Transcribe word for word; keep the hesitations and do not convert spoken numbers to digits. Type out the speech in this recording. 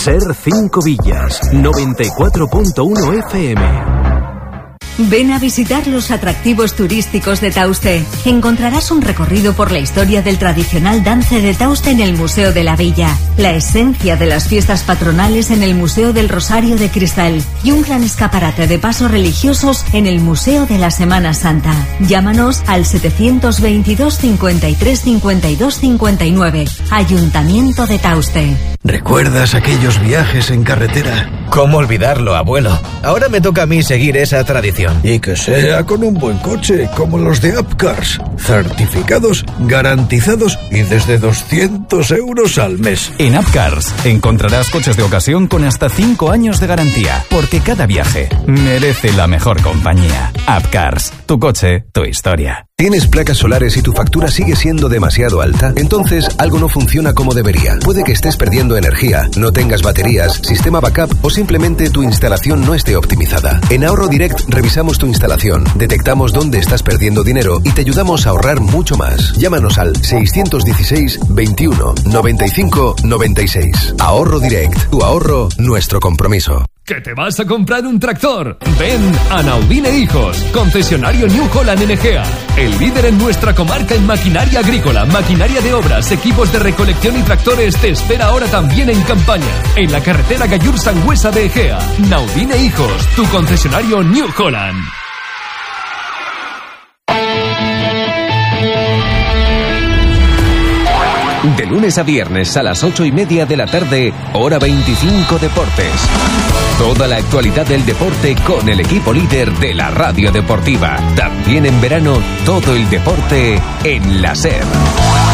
Ser cinco Villas, noventa y cuatro punto uno F M. Ven a visitar los atractivos turísticos de Tauste. Encontrarás un recorrido por la historia del tradicional dance de Tauste en el Museo de la Villa, la esencia de las fiestas patronales en el Museo del Rosario de Cristal y un gran escaparate de pasos religiosos en el Museo de la Semana Santa. Llámanos al setecientos veintidós, cincuenta y tres, cincuenta y dos, cincuenta y nueve. Ayuntamiento de Tauste. ¿Recuerdas aquellos viajes en carretera? ¿Cómo olvidarlo, abuelo? Ahora me toca a mí seguir esa tradición. Y que sea con un buen coche, como los de Apcars. Certificados, garantizados y desde doscientos euros al mes. En Apcars encontrarás coches de ocasión con hasta cinco años de garantía, porque cada viaje merece la mejor compañía. Apcars, tu coche, tu historia. ¿Tienes placas solares y tu factura sigue siendo demasiado alta? Entonces algo no funciona como debería. Puede que estés perdiendo energía, no tengas baterías, sistema backup o simplemente tu instalación no esté optimizada. En Ahorro Direct revisamos tu instalación, detectamos dónde estás perdiendo dinero y te ayudamos a ahorrar mucho más. Llámanos al seiscientos dieciséis, veintiuno, noventa y cinco, noventa y seis. Ahorro Direct, tu ahorro, nuestro compromiso. ¿Que te vas a comprar un tractor? Ven a Naudine Hijos, concesionario New Holland en Egea. El líder en nuestra comarca en maquinaria agrícola, maquinaria de obras, equipos de recolección y tractores te espera ahora también en campaña. En la carretera Gallur-Sangüesa de Egea. Naudine Hijos, tu concesionario New Holland. De lunes a viernes a las ocho y media de la tarde, hora veinticinco Deportes. Toda la actualidad del deporte con el equipo líder de la radio deportiva. También en verano, todo el deporte en la SER.